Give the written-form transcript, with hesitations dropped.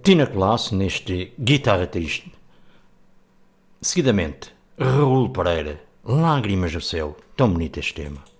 Tina Colasso neste Guitarra Triste. Seguidamente, Raul Pereira, Lágrimas do Céu. Tão bonito este tema.